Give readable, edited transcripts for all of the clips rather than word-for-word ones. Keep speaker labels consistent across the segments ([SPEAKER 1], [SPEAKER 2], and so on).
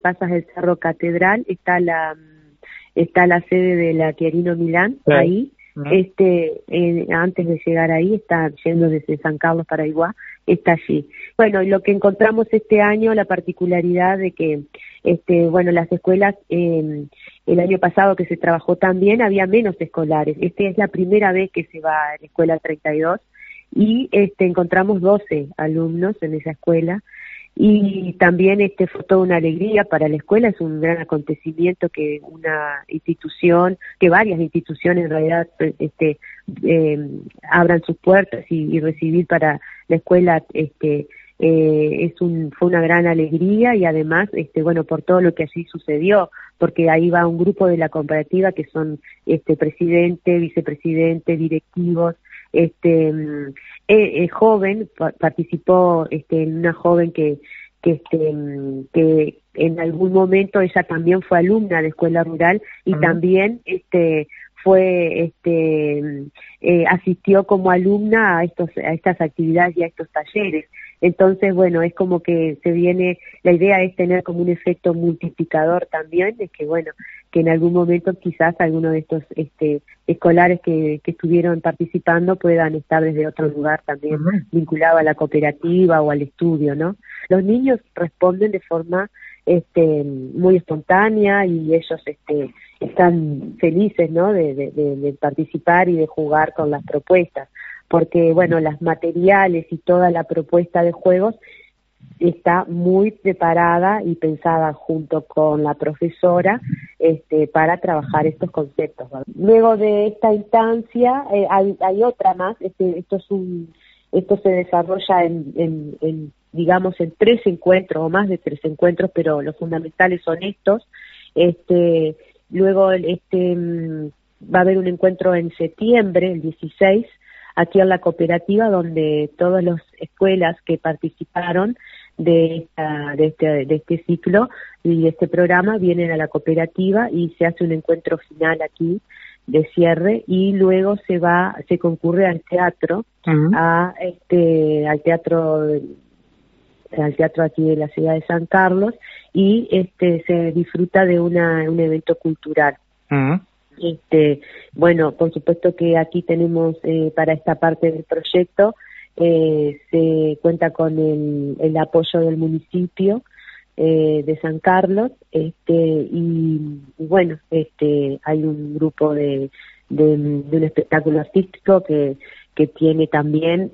[SPEAKER 1] pasas el Cerro Catedral, está la sede de la Quirino Milán, sí. Ahí, antes de llegar ahí, está yendo desde San Carlos para Iguá, está allí. Bueno, lo que encontramos este año, la particularidad de que, las escuelas, el año pasado que se trabajó tan bien, había menos escolares. Es la primera vez que se va a la escuela 32 y encontramos 12 alumnos en esa escuela. Y también fue toda una alegría para la escuela, es un gran acontecimiento que varias instituciones en realidad abran sus puertas y recibir para la escuela fue una gran alegría y además por todo lo que allí sucedió, porque ahí va un grupo de la cooperativa que son presidente, vicepresidente, directivos, joven, participó una joven que en algún momento ella también fue alumna de escuela rural y también asistió como alumna a estas actividades y a estos talleres. Entonces, bueno, es como que la idea es tener como un efecto multiplicador también, de que en algún momento quizás alguno de estos escolares que estuvieron participando puedan estar desde otro lugar también vinculado a la cooperativa o al estudio, ¿no? Los niños responden de forma muy espontánea y ellos están felices, ¿no? de participar y de jugar con las propuestas, porque las materiales y toda la propuesta de juegos está muy preparada y pensada junto con la profesora para trabajar estos conceptos, ¿verdad? Luego de esta instancia hay otra más. Esto se desarrolla en 3 encuentros o más de 3 encuentros, pero los fundamentales son estos. Luego va a haber un encuentro en septiembre, el 16, aquí en la cooperativa, donde todas las escuelas que participaron de este ciclo y de este programa vienen a la cooperativa y se hace un encuentro final aquí de cierre, y luego se concurre al teatro, al teatro aquí de la ciudad de San Carlos, y se disfruta de un evento cultural. Por supuesto que aquí tenemos para esta parte del proyecto se cuenta con el apoyo del municipio de San Carlos, hay un grupo de un espectáculo artístico que tiene también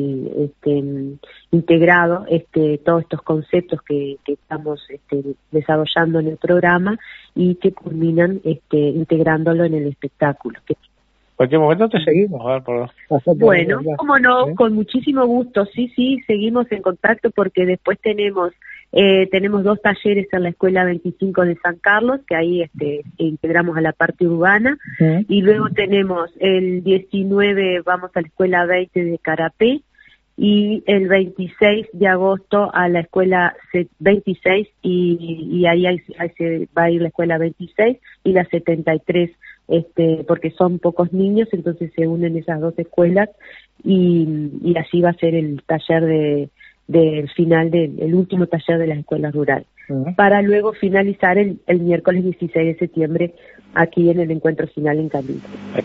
[SPEAKER 1] integrado todos estos conceptos que estamos desarrollando en el programa y que culminan integrándolo en el espectáculo.
[SPEAKER 2] Cualquier momento te seguimos, a ver,
[SPEAKER 1] bueno, cómo no, ¿sí? Con muchísimo gusto, sí, seguimos en contacto, porque después tenemos 2 talleres en la Escuela 25 de San Carlos, que ahí integramos a la parte urbana, y luego tenemos el 19, vamos a la Escuela 20 de Carapé, y el 26 de agosto a la Escuela 26, y ahí se va a ir la Escuela 26 y la 73, porque son pocos niños, entonces se unen esas 2 escuelas, y así va a ser el taller del final el último taller de las escuelas rurales, para luego finalizar el miércoles 16 de septiembre aquí en el encuentro final en Cabildo.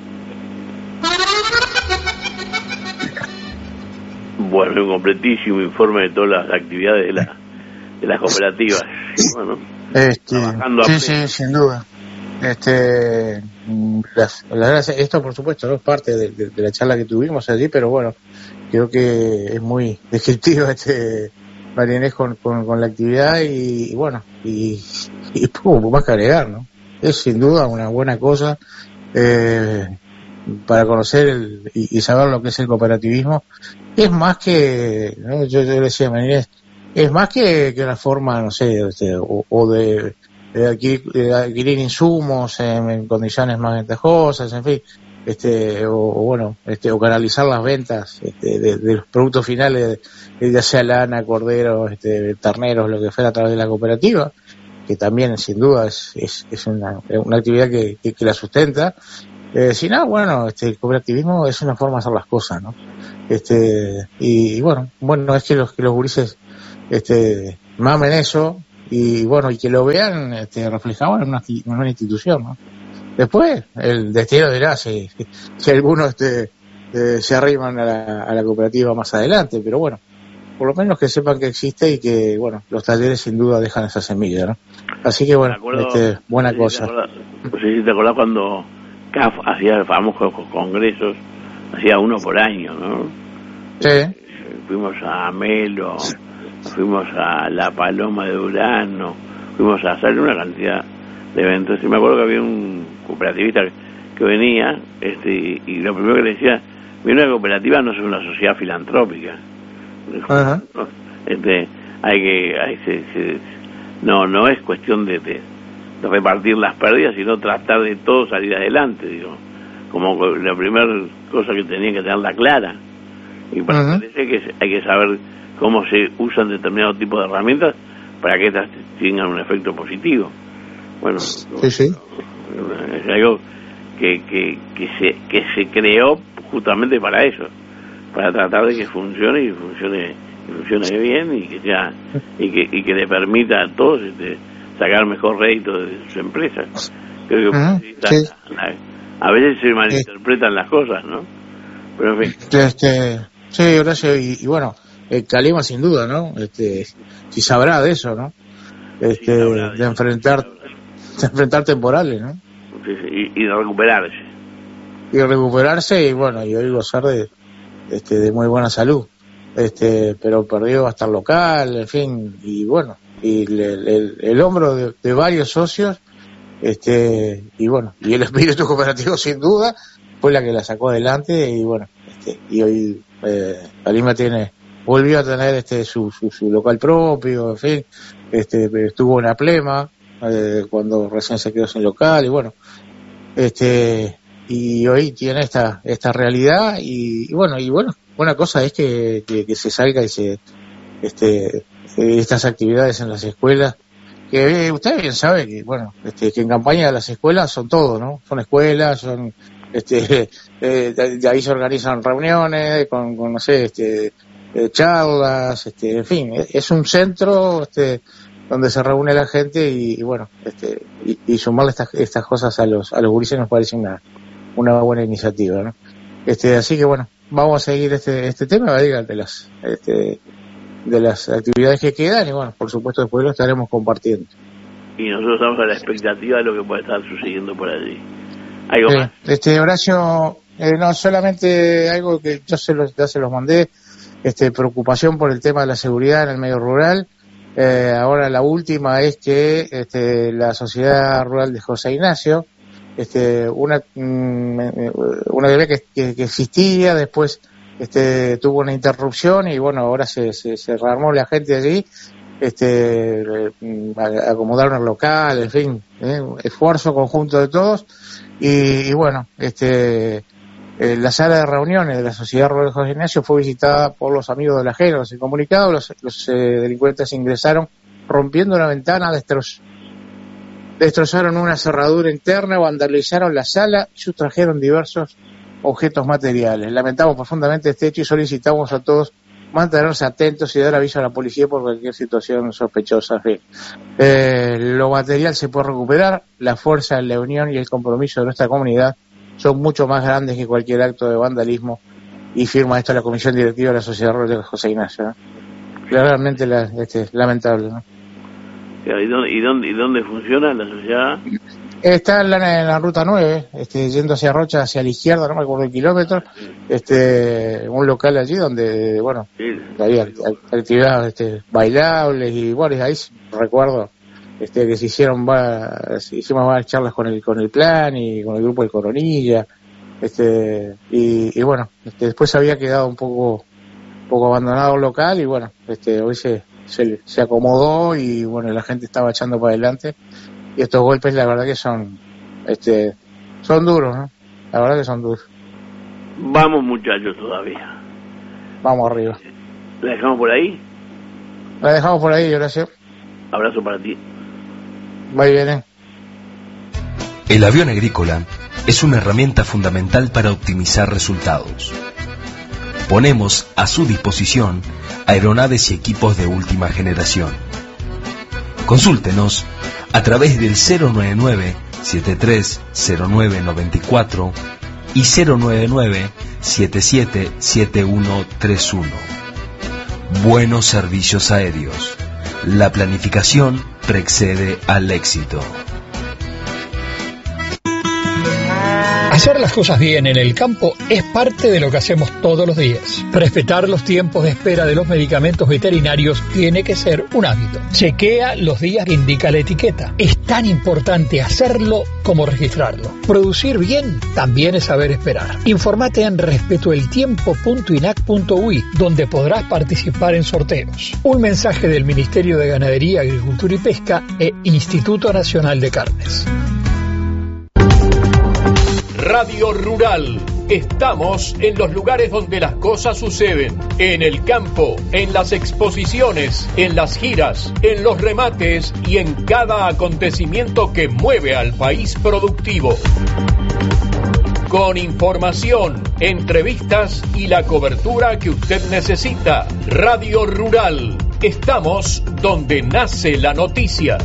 [SPEAKER 3] Bueno, un completísimo informe de todas las actividades de las cooperativas. Bueno, trabajando
[SPEAKER 2] sí, sin duda. La verdad, esto por supuesto no es parte de la charla que tuvimos allí, pero bueno, creo que es muy descriptivo María Inés con la actividad, y poco más que agregar, ¿no? Es sin duda una buena cosa para conocer y saber lo que es el cooperativismo. Es más que, ¿no? Yo le decía a María Inés, es más que una forma, no sé, o de adquirir insumos en condiciones más ventajosas, en fin, o canalizar las ventas de los productos finales, ya sea lana, cordero, terneros, lo que fuera, a través de la cooperativa, que también sin duda es una actividad que la sustenta. Si no, bueno, el cooperativismo es una forma de hacer las cosas, ¿no? Y bueno, es que los gurises mamen eso, y bueno, y que lo vean reflejado en una institución, ¿no? Después el destino dirá si algunos se arriman a la cooperativa más adelante, pero bueno, por lo menos que sepan que existe y que, bueno, los talleres sin duda dejan esa semilla, ¿no? Así que, bueno, buena cosa.
[SPEAKER 3] No sé si te acordás cuando CAF hacía famosos congresos, hacía uno por año, ¿no?
[SPEAKER 2] Sí.
[SPEAKER 3] Fuimos a Melo, fuimos a La Paloma de Urano, fuimos a hacer una cantidad de eventos. Y me acuerdo que había un cooperativista que venía, y lo primero que le decía, una cooperativa no es una sociedad filantrópica.
[SPEAKER 2] Ajá.
[SPEAKER 3] No es cuestión de repartir las pérdidas, sino tratar de todo salir adelante, digo, como la primera cosa que tenía que tenerla clara. Y parece que hay que saber cómo se usan determinados tipos de herramientas para que estas tengan un efecto positivo. Bueno, sí. Es algo que se creó justamente para eso, para tratar de que funcione y funcione bien, y que sea y que le permita a todos sacar mejor rédito de sus empresas. Creo que a veces se malinterpretan las cosas, ¿no? Pero en fin.
[SPEAKER 2] Sí, Horacio, y bueno, Calima sin duda, ¿no? Si sabrá de eso, ¿no? De enfrentar temporales, ¿no?
[SPEAKER 3] Sí, y de recuperarse.
[SPEAKER 2] Y recuperarse, y bueno, y hoy gozar de muy buena salud. Pero perdió hasta el local, en fin, y bueno, y el hombro de varios socios, y bueno, y el espíritu cooperativo sin duda fue la que la sacó adelante, y bueno, y hoy Calima volvió a tener su local propio, en fin, estuvo en Aplema cuando recién se quedó sin local, y bueno, y hoy tiene esta realidad, y bueno, buena cosa es que se salga y estas actividades en las escuelas, que usted bien sabe que bueno, que en campaña de las escuelas son todo, ¿no? Son escuelas, son de ahí se organizan reuniones con no sé, charlas, en fin, es un centro donde se reúne la gente, y bueno, y sumarle estas cosas a los gurises nos parece una buena iniciativa, ¿no? Así que bueno, vamos a seguir este tema, diga, de las actividades que quedan, y bueno, por supuesto después lo estaremos compartiendo.
[SPEAKER 3] Y nosotros estamos a la expectativa de lo que puede estar sucediendo por allí. ¿Algo más?
[SPEAKER 2] Horacio, no, solamente algo que ya se los mandé, preocupación por el tema de la seguridad en el medio rural. Ahora la última es que la Sociedad Rural de José Ignacio, una idea que existía, después tuvo una interrupción, y bueno, ahora se rearmó la gente allí, acomodaron el local, en fin, esfuerzo conjunto de todos, y bueno, la sala de reuniones de la Sociedad Rural de José Ignacio fue visitada por los amigos de la JERA, los incomunicados. Los delincuentes ingresaron rompiendo una ventana, destrozaron una cerradura interna, vandalizaron la sala y sustrajeron diversos objetos materiales. Lamentamos profundamente este hecho y solicitamos a todos mantenerse atentos y dar aviso a la policía por cualquier situación sospechosa. Lo material se puede recuperar, la fuerza, la unión y el compromiso de nuestra comunidad son mucho más grandes que cualquier acto de vandalismo, y firma esto la comisión directiva de la Sociedad Rural de José Ignacio, ¿no? Realmente lamentable, ¿no?
[SPEAKER 3] ¿Y dónde funciona la sociedad?
[SPEAKER 2] Está en la ruta 9, yendo hacia Rocha, hacia la izquierda, no me acuerdo el kilómetro, un local allí donde, bueno, había actividades bailables, y bueno, ahí recuerdo que se hicimos varias charlas con el plan y con el grupo de Coronilla, y bueno, después había quedado un poco abandonado el local, y bueno, hoy se acomodó, y bueno, la gente estaba echando para adelante, y estos golpes la verdad que son duros, ¿no? La verdad que son duros.
[SPEAKER 3] Vamos, muchachos, todavía.
[SPEAKER 2] Vamos arriba.
[SPEAKER 3] ¿La dejamos por ahí?
[SPEAKER 2] La dejamos por ahí, Horacio.
[SPEAKER 3] Abrazo para ti.
[SPEAKER 2] Va y viene.
[SPEAKER 4] El avión agrícola es una herramienta fundamental para optimizar resultados. Ponemos a su disposición aeronaves y equipos de última generación. Consúltenos a través del 099-730994 y 099-777131. Buenos Servicios Aéreos. La planificación precede al éxito.
[SPEAKER 5] Hacer las cosas bien en el campo es parte de lo que hacemos todos los días. Respetar los tiempos de espera de los medicamentos veterinarios tiene que ser un hábito. Chequea los días que indica la etiqueta. Es tan importante hacerlo como registrarlo. Producir bien también es saber esperar. Infórmate en respetoeltiempo.inac.ui, donde podrás participar en sorteos. Un mensaje del Ministerio de Ganadería, Agricultura y Pesca e Instituto Nacional de Carnes.
[SPEAKER 6] Radio Rural. Estamos en los lugares donde las cosas suceden. En el campo, en las exposiciones, en las giras, en los remates y en cada acontecimiento que mueve al país productivo. Con información, entrevistas y la cobertura que usted necesita. Radio Rural. Estamos donde nace la noticia.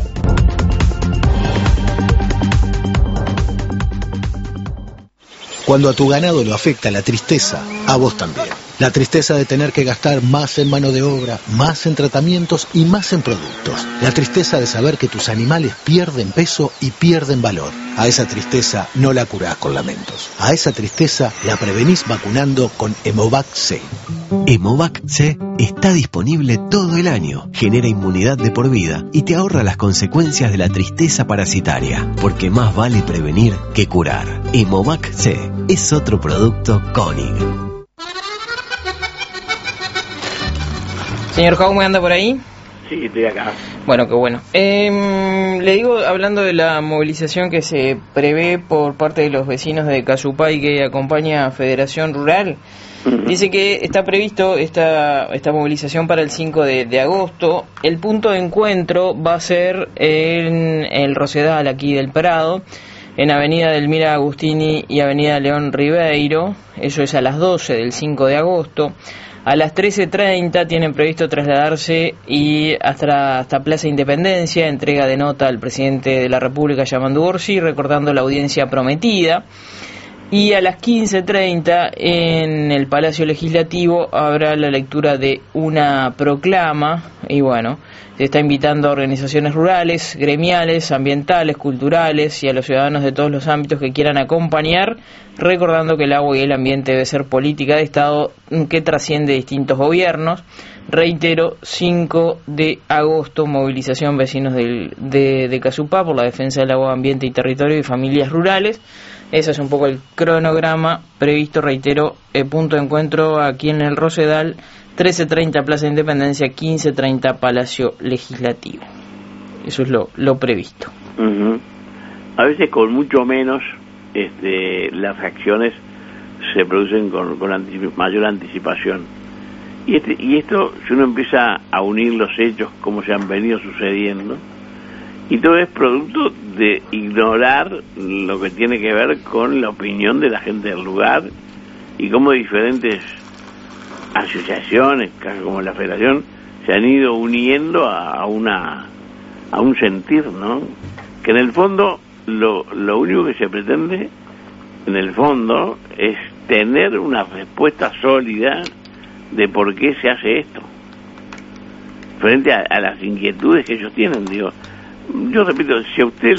[SPEAKER 7] Cuando a tu ganado lo afecta la tristeza, a vos también. La tristeza de tener que gastar más en mano de obra, más en tratamientos y más en productos. La tristeza de saber que tus animales pierden peso y pierden valor. A esa tristeza no la curás con lamentos. A esa tristeza la prevenís vacunando con Hemovac C.
[SPEAKER 8] Hemovac C está disponible todo el año, genera inmunidad de por vida y te ahorra las consecuencias de la tristeza parasitaria, porque más vale prevenir que curar. Hemovac C es otro producto Koenig.
[SPEAKER 9] Señor Jaume, ¿anda por ahí?
[SPEAKER 3] Sí, estoy acá.
[SPEAKER 9] Bueno, qué bueno. Le digo, hablando de la movilización que se prevé por parte de los vecinos de Cayupay que acompaña a Federación Rural, dice que está previsto esta movilización para el 5 de agosto. El punto de encuentro va a ser en el Rosedal, aquí del Prado, en Avenida Delmira Agustini y Avenida León Ribeiro. Eso es a las 12 del 5 de agosto. A las 13:30 tienen previsto trasladarse y hasta Plaza Independencia, entrega de nota al presidente de la República, Yamandu Orsi, recordando la audiencia prometida. Y a las 15:30 en el Palacio Legislativo habrá la lectura de una proclama. Y bueno, se está invitando a organizaciones rurales, gremiales, ambientales, culturales y a los ciudadanos de todos los ámbitos que quieran acompañar, recordando que el agua y el ambiente debe ser política de Estado que trasciende distintos gobiernos. Reitero, 5 de agosto, movilización vecinos de Cayupá por la defensa del agua, ambiente y territorio y familias rurales. Ese es un poco el cronograma previsto, reitero, punto de encuentro aquí en el Rosedal, 13:30 Plaza Independencia, 15:30 Palacio Legislativo. Eso es lo previsto.
[SPEAKER 3] A veces con mucho menos las acciones se producen con mayor anticipación. Y esto, si uno empieza a unir los hechos como se han venido sucediendo, y todo es producto de ignorar lo que tiene que ver con la opinión de la gente del lugar y cómo diferentes asociaciones, como la Federación, se han ido uniendo a un sentir, ¿no? Que en el fondo lo único que se pretende, en el fondo, es tener una respuesta sólida de por qué se hace esto, frente a las inquietudes que ellos tienen. Digo, yo repito, si a usted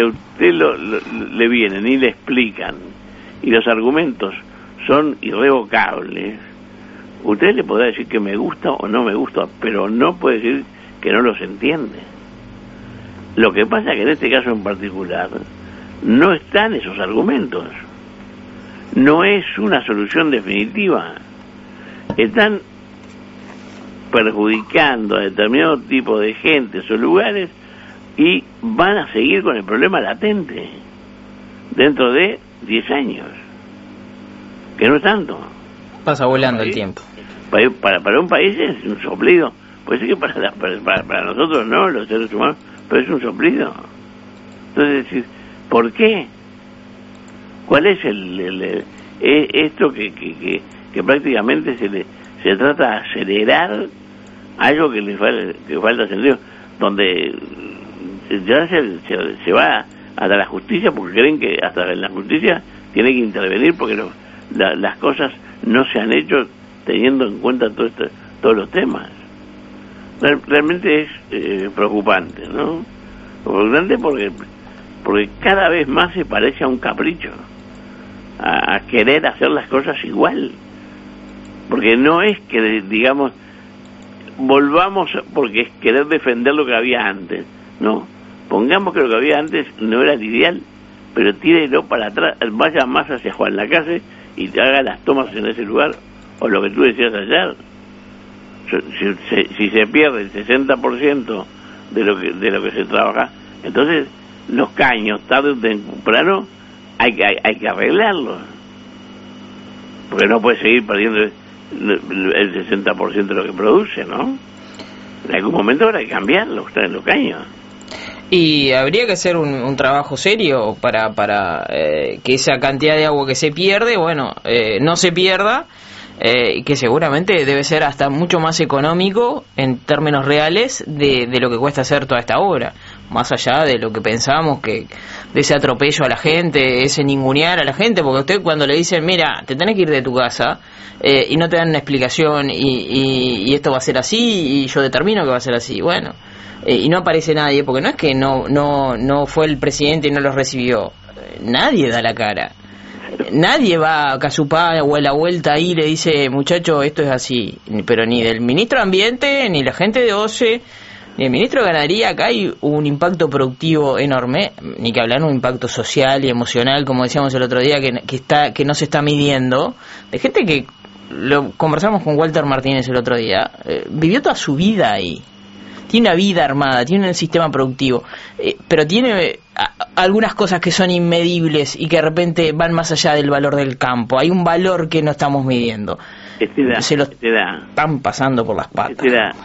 [SPEAKER 3] le vienen y le explican y los argumentos son irrevocables, usted le podrá decir que me gusta o no me gusta, pero no puede decir que no los entiende. Lo que pasa es que en este caso en particular no están esos argumentos, no es una solución definitiva, están perjudicando a determinado tipo de gentes o lugares y van a seguir con el problema latente dentro de 10 años, que no es tanto.
[SPEAKER 9] Pasa volando el tiempo.
[SPEAKER 3] Para un país es un soplido, puede ser que para nosotros no, los seres humanos, pero es un soplido. Entonces, es decir, ¿por qué? ¿Cuál es esto que prácticamente se trata de acelerar algo que falta sentido, donde ya se va hasta la justicia, porque creen que hasta la justicia tiene que intervenir, porque las cosas no se han hecho teniendo en cuenta todos los temas. Realmente es preocupante, ¿no? Preocupante porque cada vez más se parece a un capricho, a querer hacer las cosas igual, porque no es que, digamos, volvamos porque es querer defender lo que había antes, no, pongamos que lo que había antes no era el ideal, pero tírelo para atrás, vaya más hacia Juan Lacase y haga las tomas en ese lugar, o lo que tú decías ayer. Si se pierde el 60% de lo que se trabaja, entonces los caños tarde o temprano hay que arreglarlos, porque no puede seguir perdiendo el 60% de lo que produce, ¿no? En algún momento habrá que cambiar los caños.
[SPEAKER 9] Y habría que hacer un trabajo serio para que esa cantidad de agua que se pierde, no se pierda, que seguramente debe ser hasta mucho más económico en términos reales de lo que cuesta hacer toda esta obra, más allá de lo que pensamos, que de ese atropello a la gente, ese ningunear a la gente, porque usted cuando le dicen, mira, te tenés que ir de tu casa, y no te dan una explicación, y esto va a ser así, y yo determino que va a ser así, y no aparece nadie, porque no es que no fue el presidente y no los recibió, nadie da la cara. Nadie va a Casupá o a la vuelta ahí y le dice, muchacho, esto es así, pero ni del ministro de Ambiente, ni la gente de OCE, ni el ministro de Ganadería. Acá hay un impacto productivo enorme, ni que hablar de un impacto social y emocional, como decíamos el otro día, que no se está midiendo, de gente que, lo conversamos con Walter Martínez el otro día, vivió toda su vida ahí. Tiene una vida armada, tiene un sistema productivo, pero tiene algunas cosas que son inmedibles y que de repente van más allá del valor del campo. Hay un valor que no estamos midiendo. Se lo están pasando por las patas.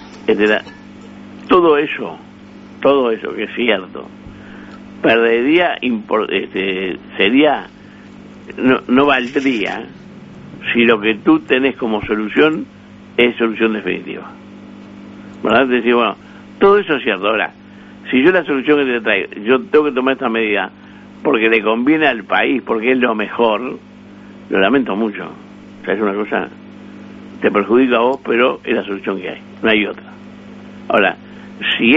[SPEAKER 3] Todo eso que es cierto, perdería, sería, no valdría si lo que tú tenés como solución es solución definitiva. ¿Verdad? Decir, todo eso es cierto. Ahora, si yo la solución que te traigo, yo tengo que tomar esta medida porque le conviene al país, porque es lo mejor, lo lamento mucho. O sea, es una cosa, te perjudica a vos, pero es la solución que hay, no hay otra. Ahora, si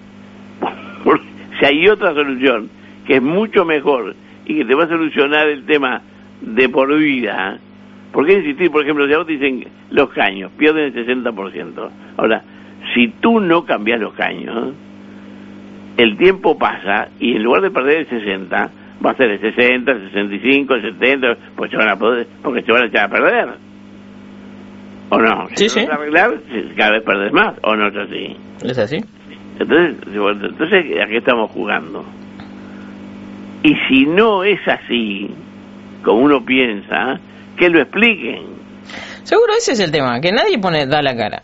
[SPEAKER 3] hay otra solución que es mucho mejor y que te va a solucionar el tema de por vida, ¿por qué insistir? Por ejemplo, si a vos te dicen los caños pierden el 60%. Ahora, si tú no cambias los caños, el tiempo pasa y en lugar de perder el 60, va a ser el 60, el 65, el 70, pues se van a echar a perder. ¿O no? Si
[SPEAKER 9] sí,
[SPEAKER 3] no vas a arreglar, cada vez perdes más, ¿o no es así?
[SPEAKER 9] ¿Es así?
[SPEAKER 3] Entonces, ¿a qué estamos jugando? Y si no es así, como uno piensa, que lo expliquen.
[SPEAKER 9] Seguro ese es el tema, que nadie da la cara.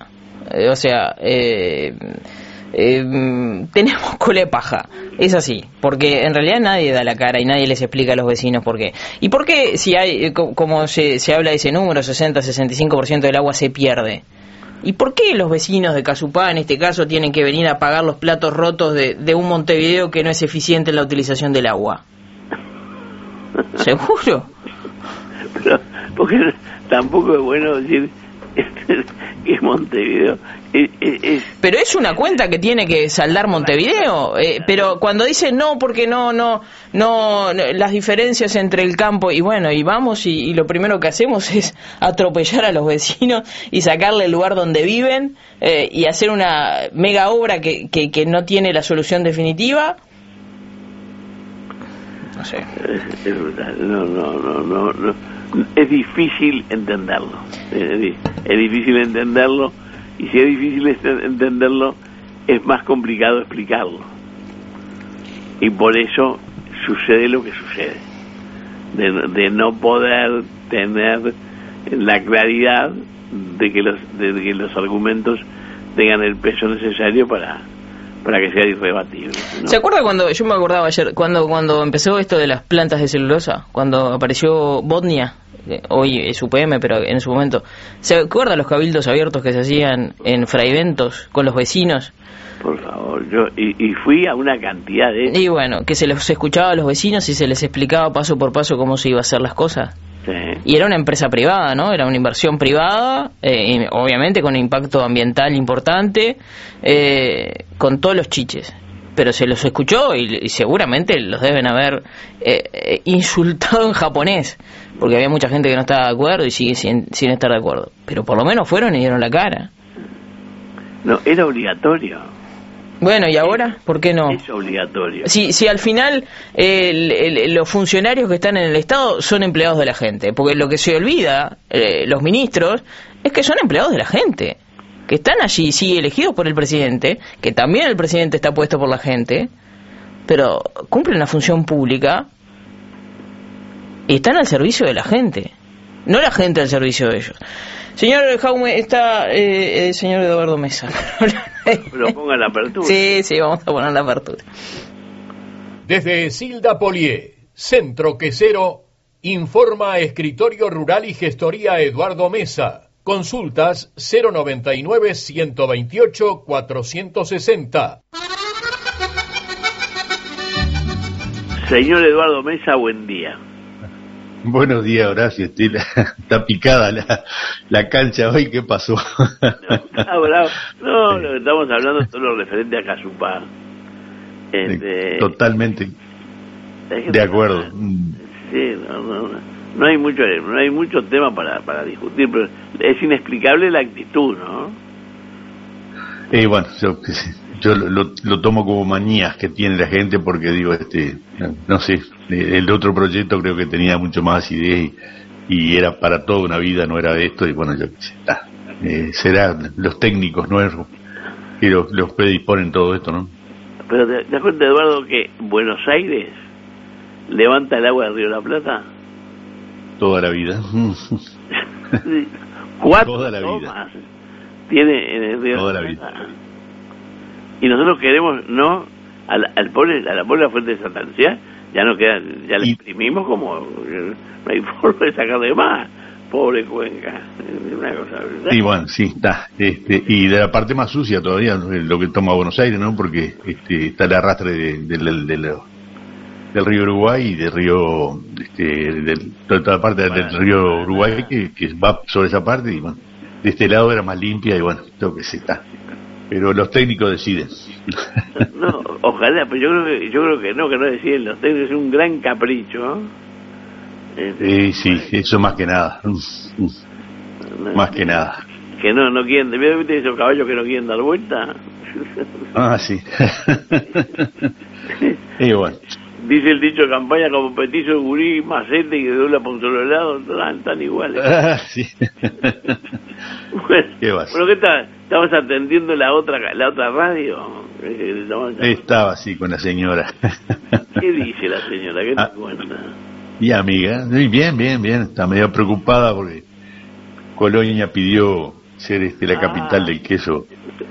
[SPEAKER 9] Tenemos cola de paja, es así, porque en realidad nadie da la cara y nadie les explica a los vecinos por qué. ¿Y por qué si hay, como se habla de ese número, 60-65% del agua se pierde? ¿Y por qué los vecinos de Casupá, en este caso, tienen que venir a pagar los platos rotos de un Montevideo que no es eficiente en la utilización del agua? ¿Seguro?
[SPEAKER 3] Pero, porque tampoco es bueno decir que Montevideo
[SPEAKER 9] pero es una cuenta que tiene que saldar Montevideo, pero cuando dicen no porque no las diferencias entre el campo y vamos y lo primero que hacemos es atropellar a los vecinos y sacarle el lugar donde viven, y hacer una mega obra que no tiene la solución definitiva. No sé.
[SPEAKER 3] Es brutal. No. Es difícil entenderlo. Es difícil entenderlo, y si es difícil entenderlo, es más complicado explicarlo. Y por eso sucede lo que sucede. De no poder tener la claridad de que los argumentos tengan el peso necesario para que sea irrebatible, ¿no?
[SPEAKER 9] ¿Se acuerda cuando, yo me acordaba ayer, cuando empezó esto de las plantas de celulosa, cuando apareció Botnia, hoy es UPM, pero en su momento, ¿se acuerda los cabildos abiertos que se hacían en Fraiventos con los vecinos?
[SPEAKER 3] Por favor, yo y fui a una cantidad de...
[SPEAKER 9] Y bueno, que se los escuchaba a los vecinos y se les explicaba paso por paso cómo se iba a hacer las cosas.
[SPEAKER 3] Sí.
[SPEAKER 9] Y era una empresa privada, ¿no? Era una inversión privada, obviamente con impacto ambiental importante, con todos los chiches. Pero se los escuchó y seguramente los deben haber insultado en japonés, porque había mucha gente que no estaba de acuerdo y sigue sin estar de acuerdo. Pero por lo menos fueron y dieron la cara.
[SPEAKER 3] No, era obligatorio.
[SPEAKER 9] Bueno, ¿y ahora? ¿Por qué no?
[SPEAKER 3] Es obligatorio.
[SPEAKER 9] Si al final los funcionarios que están en el Estado son empleados de la gente, porque lo que se olvida, los ministros, es que son empleados de la gente, que están allí, sí, elegidos por el presidente, que también el presidente está puesto por la gente, pero cumplen una función pública y están al servicio de la gente, no la gente al servicio de ellos. Señor Jaume, está señor Eduardo Mesa.
[SPEAKER 3] Pero ponga la apertura.
[SPEAKER 9] Sí, vamos a poner la apertura.
[SPEAKER 6] Desde Silda Polié, Centro Quesero, informa Escritorio Rural y Gestoría Eduardo Mesa. Consultas 099-128-460.
[SPEAKER 3] Señor Eduardo Mesa, buen día.
[SPEAKER 10] Buenos días, Horacio. Está picada la cancha hoy. ¿Qué pasó?
[SPEAKER 3] Bravo. No, lo que estamos hablando es todo lo referente a Casupá.
[SPEAKER 10] Totalmente de acuerdo.
[SPEAKER 3] Sí, no hay mucho tema para discutir, pero es inexplicable la actitud, ¿no?
[SPEAKER 10] Bueno, yo lo tomo como manías que tiene la gente, porque digo, no sé, el otro proyecto creo que tenía mucho más ideas y era para toda una vida, no era de esto, y bueno, yo qué sé, serán los técnicos nuevos que los predisponen todo esto, ¿no?
[SPEAKER 3] Pero ¿te das cuenta, Eduardo, que Buenos Aires levanta el agua del Río de la Plata?
[SPEAKER 10] Toda la vida.
[SPEAKER 3] 4
[SPEAKER 10] toda la
[SPEAKER 3] tomas
[SPEAKER 10] vida
[SPEAKER 3] tiene en el Río
[SPEAKER 10] toda
[SPEAKER 3] de
[SPEAKER 10] la
[SPEAKER 3] la Plata.
[SPEAKER 10] vida.
[SPEAKER 3] Y nosotros queremos, ¿no? A la pobre fuente de Santancia, ya no queda, ya le exprimimos como no hay forma de sacarle más. Pobre Cuenca, una cosa, ¿verdad?
[SPEAKER 10] Sí, bueno, sí, está. Y de la parte más sucia todavía, lo que toma Buenos Aires, ¿no? Porque está el arrastre del río Uruguay y del río, toda la parte del río Uruguay que va sobre esa parte, y bueno, de este lado era más limpia, y bueno, creo que sí está. Pero los técnicos deciden.
[SPEAKER 3] No, ojalá, pero yo creo que no deciden los técnicos, es un gran capricho, ¿no?
[SPEAKER 10] Sí, eso más que nada. Más que nada.
[SPEAKER 3] Que no quieren, ¿viste esos caballos que no quieren dar vuelta?
[SPEAKER 10] Sí. Y bueno.
[SPEAKER 3] Dice el dicho de campaña, como petizo, gurí, macete y que dobla por un solo lado, están iguales.
[SPEAKER 10] Sí.
[SPEAKER 3] Bueno,
[SPEAKER 10] ¿qué vas?
[SPEAKER 3] ¿Qué tal? ¿Estabas atendiendo la otra radio?
[SPEAKER 10] Estaba así con la señora.
[SPEAKER 3] ¿Qué dice la señora? ¿Qué te cuenta?
[SPEAKER 10] Y amiga, bien, está medio preocupada porque Colonia pidió ser la capital del queso.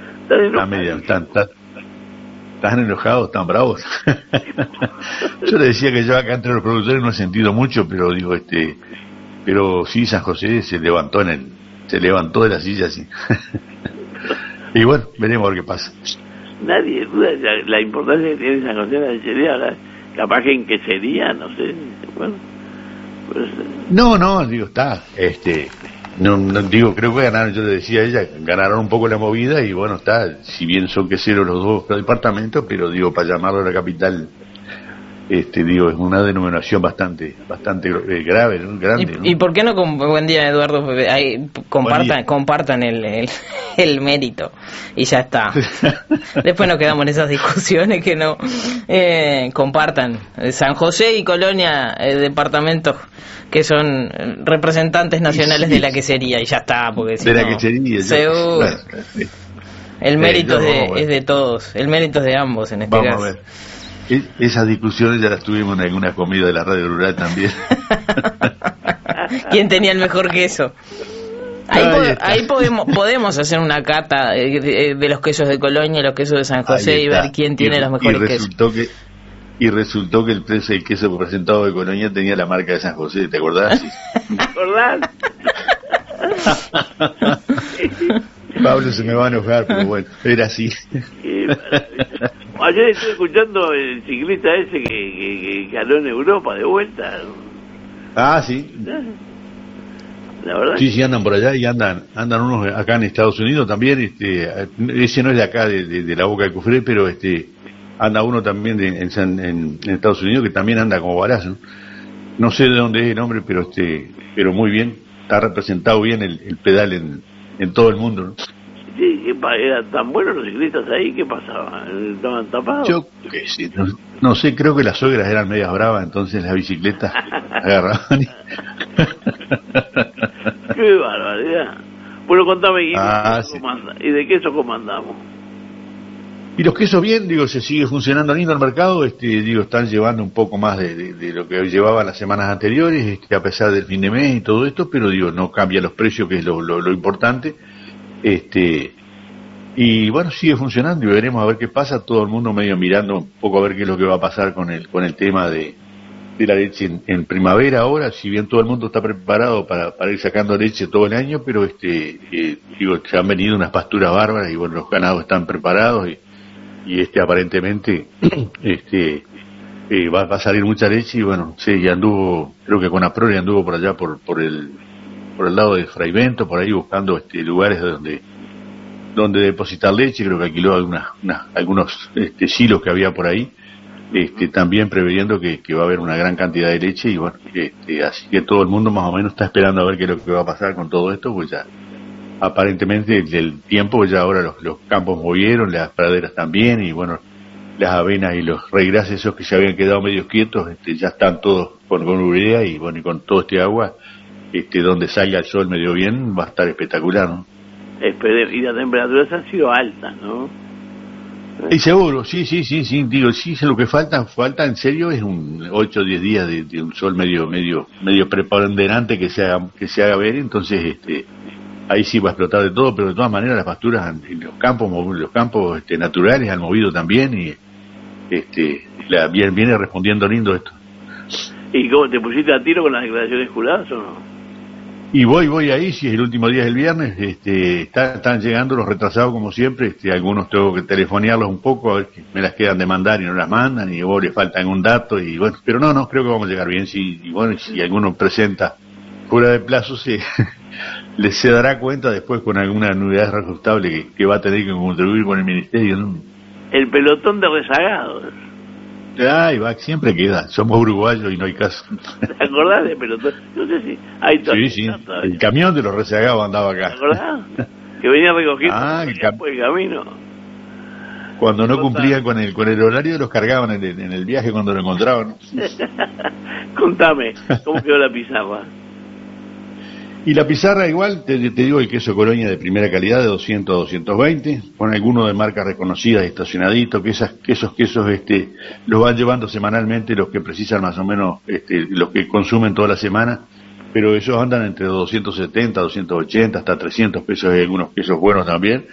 [SPEAKER 10] ¿Están enojados? ¿Están bravos? Yo le decía que yo acá entre los productores no he sentido mucho, pero digo, pero sí, San José se levantó de la silla así. Y bueno, veremos a ver qué pasa.
[SPEAKER 3] Nadie duda la importancia que tiene San José de la lechería, capaz que en quesería, no sé, bueno. Pues,
[SPEAKER 10] no, digo, está, no digo, creo que ganaron, yo le decía a ella, ganaron un poco la movida y bueno, está, si bien son queseros los dos departamentos, pero digo, para llamarlo a la capital, digo, es una denominación bastante grave, ¿no? Grande, ¿no?
[SPEAKER 9] ¿Y por qué no, buen día, Eduardo, compartan el mérito y ya está? Después nos quedamos en esas discusiones que no compartan San José y Colonia, departamentos que son representantes nacionales de la quesería, y ya está, porque si
[SPEAKER 10] de
[SPEAKER 9] no,
[SPEAKER 10] la quesería,
[SPEAKER 9] claro, el mérito es de todos, el mérito es de ambos en este caso.
[SPEAKER 10] Vamos a ver. Esas discusiones ya las tuvimos en alguna comida de la radio rural también.
[SPEAKER 9] ¿Quién tenía el mejor queso? Ahí podemos hacer una cata de los quesos de Colonia y los quesos de San José y ver quién tiene los mejores quesos.
[SPEAKER 10] Y resultó que el queso presentado de Colonia tenía la marca de San José, ¿te acordás?
[SPEAKER 3] ¿Te acordás?
[SPEAKER 10] Pablo se me va a enojar, pero bueno, era así.
[SPEAKER 3] Ayer estoy escuchando el ciclista ese que ganó en Europa de vuelta.
[SPEAKER 10] Ah, sí.
[SPEAKER 3] La verdad.
[SPEAKER 10] Sí, andan por allá y andan unos acá en Estados Unidos también. Ese no es de acá, de la Boca de Cufré, pero anda uno también en Estados Unidos que también anda como barazo. No sé de dónde es el hombre, pero muy bien. Está representado bien el pedal en todo el mundo, ¿no?
[SPEAKER 3] Sí, eran tan buenos los ciclistas ahí, ¿qué pasaba? ¿Estaban tapados?
[SPEAKER 10] Yo qué sé, no sé, creo que las suegras eran medias bravas, entonces las bicicletas agarraban y...
[SPEAKER 3] ¡Qué barbaridad! Bueno, contame, ¿y de queso cómo andamos?
[SPEAKER 10] Y los quesos bien, se sigue funcionando lindo el mercado, están llevando un poco más de lo que llevaban las semanas anteriores, a pesar del fin de mes y todo esto, pero no cambia los precios, que es lo importante. Y bueno, sigue funcionando y veremos a ver qué pasa. Todo el mundo medio mirando un poco a ver qué es lo que va a pasar con el tema de la leche en primavera ahora. Si bien todo el mundo está preparado para ir sacando leche todo el año, pero se han venido unas pasturas bárbaras y bueno, los ganados están preparados y aparentemente va a salir mucha leche y bueno, sí, ya anduvo, creo que con Aprori anduvo por allá por el lado de Fraivento, por ahí buscando lugares donde depositar leche. Creo que alquiló algunos silos que había por ahí, también preveyendo que va a haber una gran cantidad de leche y bueno, así que todo el mundo más o menos está esperando a ver qué es lo que va a pasar con todo esto, pues ya aparentemente el tiempo, ya ahora los campos movieron, las praderas también, y bueno, las avenas y los reigras esos que se habían quedado medio quietos, ya están todos con urea y bueno, y con todo este agua, donde salga el sol medio bien, va a estar espectacular, ¿no?
[SPEAKER 3] Y las temperaturas han sido altas, ¿no?
[SPEAKER 10] Y seguro, sí, lo que falta en serio es 8 o 10 días de un sol medio preponderante que se haga ver, entonces ahí sí va a explotar de todo, pero de todas maneras las pasturas en los campos naturales han movido también y viene respondiendo lindo esto.
[SPEAKER 3] ¿Y cómo te pusiste a tiro con las declaraciones juradas o no?
[SPEAKER 10] Y voy ahí, si es el último día del viernes, están llegando los retrasados como siempre, algunos tengo que telefonearlos un poco a ver que me las quedan de mandar y no las mandan, y le faltan un dato, y bueno, pero no, creo que vamos a llegar bien, y bueno, si alguno presenta fuera de plazo, se dará cuenta después con alguna nulidad reajustable que va a tener que contribuir con el ministerio, ¿no?
[SPEAKER 3] El pelotón de rezagados.
[SPEAKER 10] Ay, siempre queda. Somos uruguayos y no hay caso.
[SPEAKER 3] ¿Te acordás de pelotón? No sé si hay todavía.
[SPEAKER 10] Sí. El camión de los rezagados andaba acá.
[SPEAKER 3] ¿Te acordás? Que venía recogiendo el camino.
[SPEAKER 10] Cuando no cumplían con el horario, los cargaban en el viaje cuando lo encontraban.
[SPEAKER 3] Contame, ¿cómo quedó la pizarra?
[SPEAKER 10] Y la pizarra igual, te digo, el queso Colonia de primera calidad de 200 a 220, con algunos de marcas reconocidas y estacionaditos, que esos quesos los van llevando semanalmente los que precisan más o menos, los que consumen toda la semana, pero esos andan entre 270, 280, hasta 300 pesos, hay algunos quesos buenos también,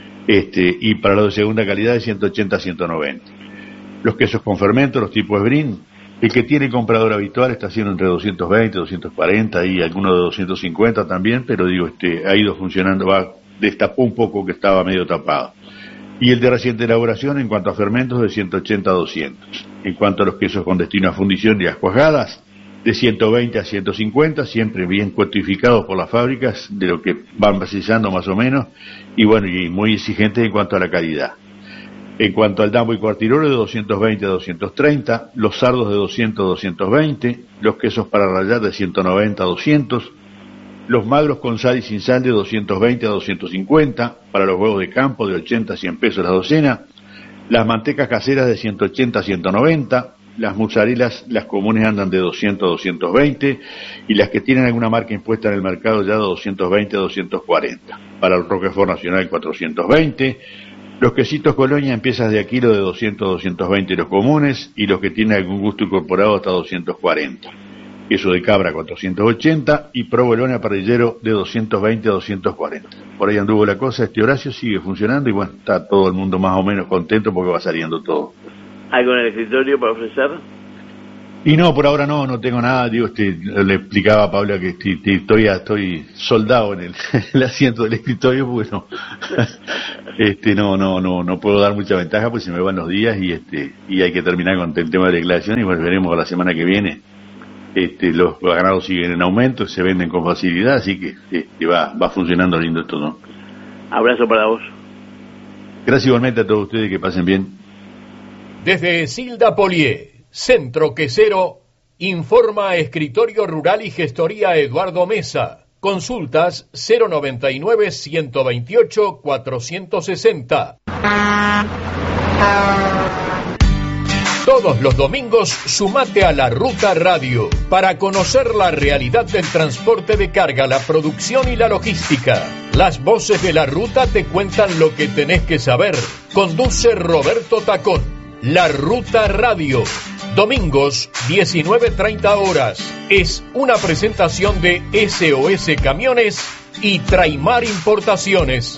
[SPEAKER 10] y para los de segunda calidad de 180 a 190. Los quesos con fermento, los tipos Esbrin, el que tiene comprador habitual está haciendo entre 220, 240 y algunos de 250 también, pero ha ido funcionando, destapó un poco que estaba medio tapado. Y el de reciente elaboración en cuanto a fermentos de 180 a 200. En cuanto a los quesos con destino a fundición y a cuajadas, de 120 a 150, siempre bien cuantificados por las fábricas, de lo que van precisando más o menos, y bueno, y muy exigentes en cuanto a la calidad. En cuanto al dambo y cuartirolo, de 220 a 230, los sardos de 200 a 220, los quesos para rallar de 190 a 200, los magros con sal y sin sal de 220 a 250, para los huevos de campo de 80 a 100 pesos la docena, las mantecas caseras de 180 a 190, las mozzarellas, las comunes andan de 200 a 220, y las que tienen alguna marca impuesta en el mercado ya de 220 a 240. Para el Roquefort Nacional 420, los quesitos Colonia en piezas de a kilo de 200 a 220 los comunes, y los que tienen algún gusto incorporado hasta 240. Queso de cabra 480 y provolone a parrillero de 220 a 240. Por ahí anduvo la cosa, Horacio sigue funcionando y bueno, está todo el mundo más o menos contento porque va saliendo todo.
[SPEAKER 3] ¿Algo en el escritorio para ofrecer?
[SPEAKER 10] Y no, por ahora no tengo nada. Digo, le explicaba a Paula que todavía estoy soldado en el asiento del escritorio, porque no puedo dar mucha ventaja, pues se me van los días y hay que terminar con el tema de la declaración, y veremos la semana que viene. Los ganados siguen en aumento, se venden con facilidad, así que va funcionando lindo esto, ¿no?
[SPEAKER 3] Abrazo para vos.
[SPEAKER 10] Gracias igualmente a todos ustedes, que pasen bien.
[SPEAKER 6] Desde Silda Polié, Centro Quesero, informa Escritorio Rural y Gestoría Eduardo Mesa. Consultas 099-128-460. Todos los domingos sumate a La Ruta Radio para conocer la realidad del transporte de carga, la producción y la logística. Las voces de La Ruta te cuentan lo que tenés que saber. Conduce Roberto Tacón. La Ruta Radio. Domingos, 19:30 horas. Es una presentación de SOS Camiones y Traimar Importaciones.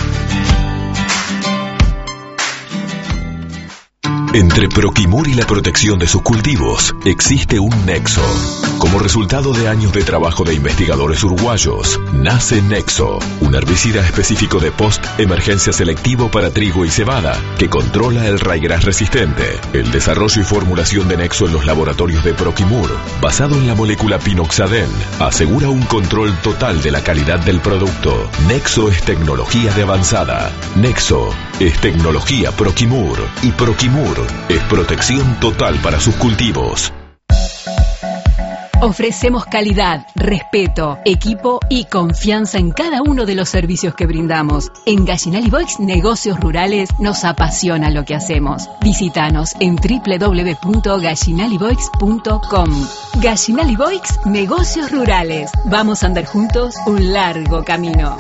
[SPEAKER 11] Entre Proquimur y la protección de sus cultivos existe un nexo. Como resultado de años de trabajo de investigadores uruguayos, nace Nexo, un herbicida específico de post-emergencia selectivo para trigo y cebada, que controla el raigrás resistente. El desarrollo y formulación de Nexo en los laboratorios de Proquimur, basado en la molécula pinoxadén, asegura un control total de la calidad del producto. Nexo es tecnología de avanzada. Nexo es tecnología Proquimur. Y Proquimur es protección total para sus cultivos.
[SPEAKER 12] Ofrecemos calidad, respeto, equipo y confianza en cada uno de los servicios que brindamos. En Gallinal y Boix Negocios Rurales nos apasiona lo que hacemos. Visítanos en www.gallinaliboix.com. Gallinal y Boix Negocios Rurales. Vamos a andar juntos un largo camino.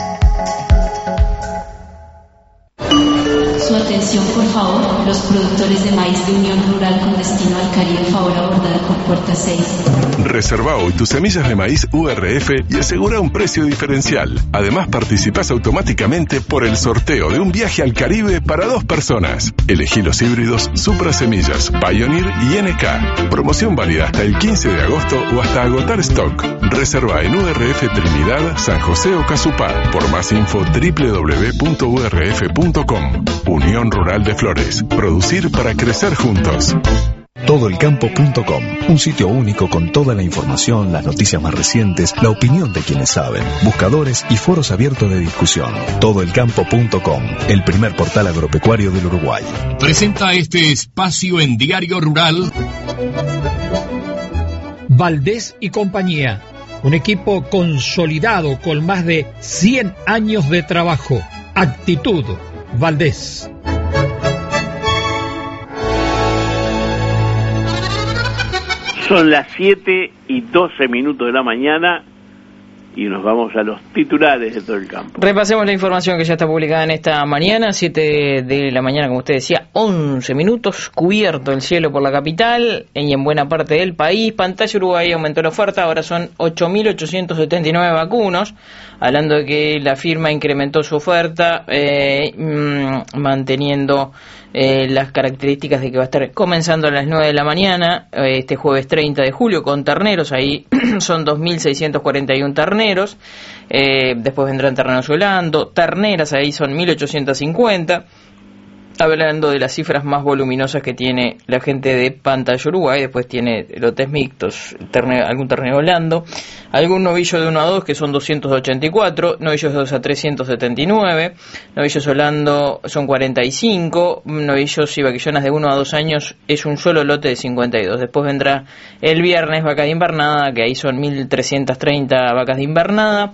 [SPEAKER 13] Su atención, por favor, los productores de maíz de Unión Rural con destino al Caribe, favor abordar por puerta 6.
[SPEAKER 14] Reserva hoy tus semillas de maíz URF y asegura un precio diferencial. Además, participás automáticamente por el sorteo de un viaje al Caribe para 2 personas. Elegí los híbridos Supra Semillas, Pioneer y NK. Promoción válida hasta el 15 de agosto o hasta agotar stock. Reserva en URF Trinidad, San José o Casupá. Por más info www.urf.com. Unión Rural de Flores. Producir para crecer juntos.
[SPEAKER 15] Todoelcampo.com, un sitio único con toda la información, las noticias más recientes, la opinión de quienes saben, buscadores y foros abiertos de discusión. Todoelcampo.com, el primer portal agropecuario del Uruguay.
[SPEAKER 6] Presenta este espacio en Diario Rural.
[SPEAKER 5] Valdés y compañía, un equipo consolidado con más de 100 años de trabajo. Actitud Valdés.
[SPEAKER 3] Son las 7:12 de la mañana y nos vamos a los titulares de Todo el Campo.
[SPEAKER 9] Repasemos la información que ya está publicada en esta mañana, 7 de la mañana, como usted decía, 11 minutos, cubierto el cielo por la capital y en buena parte del país. Pantalla Uruguay aumentó la oferta, ahora son 8.879 vacunos, hablando de que la firma incrementó su oferta, manteniendo las características de que va a estar comenzando a las 9 de la mañana, este jueves 30 de julio, con terneros. Ahí son 2.641 terneros, después vendrán terneros volando, terneras ahí son 1.850, hablando de las cifras más voluminosas que tiene la gente de Pantalla Uruguay. Después tiene lotes mixtos, algún ternero volando, algún novillo de 1 a 2 que son 284, novillos de 2 a 379, novillos volando son 45, novillos y vaquillonas de 1 a 2 años es un solo lote de 52. Después vendrá el viernes vacas de invernada, que ahí son 1.330 vacas de invernada,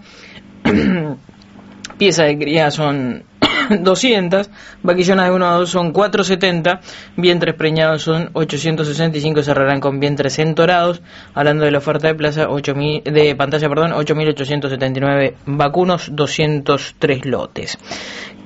[SPEAKER 9] piezas de cría son 200, vaquillonas de 1 a 2 son 470, vientres preñados son 865, cerrarán con vientres entorados. Hablando de la oferta de plaza, 8.879 vacunos, 203 lotes.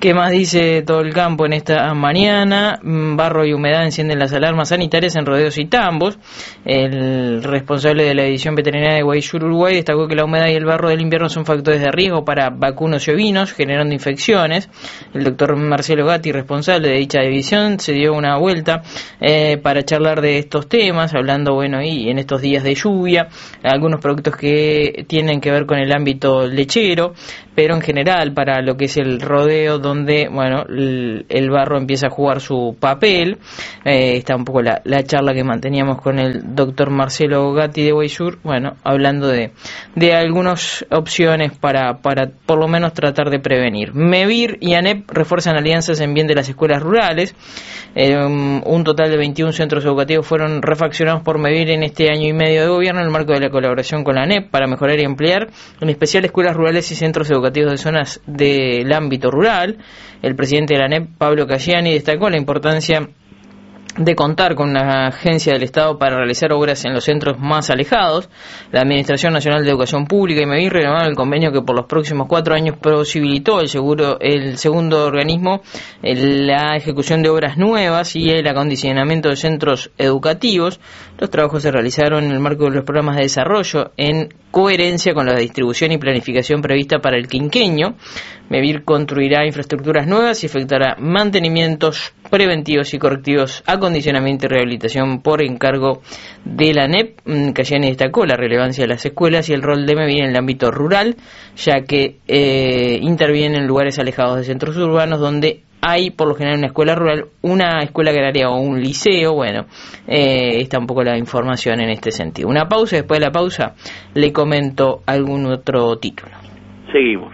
[SPEAKER 9] ¿Qué más dice todo el campo en esta mañana? Barro y humedad encienden las alarmas sanitarias en rodeos y tambos. El responsable de la división veterinaria de Guaysur, Uruguay, destacó que la humedad y el barro del invierno son factores de riesgo para vacunos y ovinos, generando infecciones. El doctor Marcelo Gatti, responsable de dicha división, se dio una vuelta para charlar de estos temas, hablando, bueno, y en estos días de lluvia, algunos productos que tienen que ver con el ámbito lechero, pero en general para lo que es el rodeo, donde, bueno, el barro empieza a jugar su papel. Está un poco la charla que manteníamos con el doctor Marcelo Gatti de Guaysur, bueno, hablando de algunas opciones para por lo menos tratar de prevenir. MEVIR y ANEP refuerzan alianzas en bien de las escuelas rurales. Un total de 21 centros educativos fueron refaccionados por MEVIR en este año y medio de gobierno en el marco de la colaboración con la ANEP para mejorar y ampliar, en especial escuelas rurales y centros educativos de zonas del ámbito rural. El presidente de la ANEP, Pablo Cayani, destacó la importancia de contar con una agencia del Estado para realizar obras en los centros más alejados. La Administración Nacional de Educación Pública y MEVIR renovaron el convenio que por los próximos 4 años posibilitó el segundo organismo la ejecución de obras nuevas y el acondicionamiento de centros educativos. Los trabajos se realizaron en el marco de los programas de desarrollo en coherencia con la distribución y planificación prevista para el quinquenio. MEVIR construirá infraestructuras nuevas y efectuará mantenimientos preventivos y correctivos, acondicionamiento y rehabilitación por encargo de la ANEP. Cayani destacó la relevancia de las escuelas y el rol de MEVIR en el ámbito rural, ya que interviene en lugares alejados de centros urbanos donde hay por lo general una escuela rural, una escuela agraria o un liceo. Bueno, está un poco la información en este sentido. Una pausa, después de la pausa le comento algún otro título.
[SPEAKER 3] Seguimos.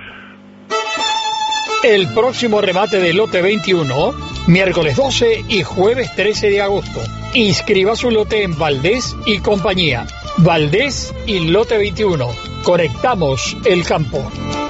[SPEAKER 5] El próximo remate del lote 21, miércoles 12 y jueves 13 de agosto. Inscriba su lote en Valdés y compañía. Valdés y lote 21. Conectamos el campo.